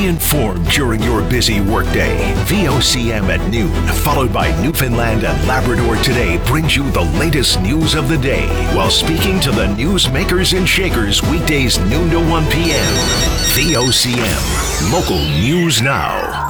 Stay informed during your busy workday. VOCM at noon, followed by Newfoundland and Labrador Today, brings you the latest news of the day while speaking to the newsmakers and shakers weekdays noon to 1 p.m. VOCM, local news now.